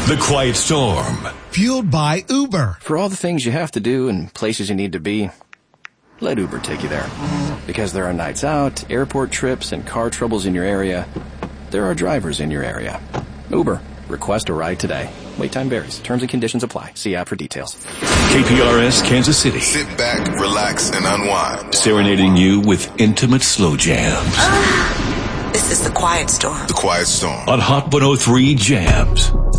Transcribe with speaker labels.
Speaker 1: The Quiet Storm.
Speaker 2: Fueled by Uber.
Speaker 3: For all the things you have to do and places you need to be, let Uber take you there. Because there are nights out, airport trips, and car troubles in your area, there are drivers in your area. Uber. Request a ride today. Wait time varies. Terms and conditions apply. See app for details.
Speaker 1: KPRS Kansas City.
Speaker 4: Sit back, relax, and unwind.
Speaker 1: Serenading you with intimate slow jams.
Speaker 5: This is The Quiet Storm.
Speaker 4: The Quiet Storm.
Speaker 1: On Hot 103 Jams.